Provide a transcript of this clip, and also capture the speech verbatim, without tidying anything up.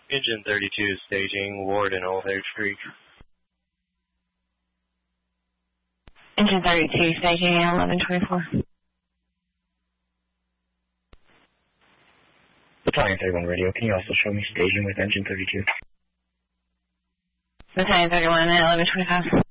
Engine thirty-two staging, Ward and Old Hair Street. Engine thirty-two staging, eleven twenty-four. Battalion thirty-one radio, can you also show me staging with engine thirty-two? Battalion thirty-one at eleven twenty-five.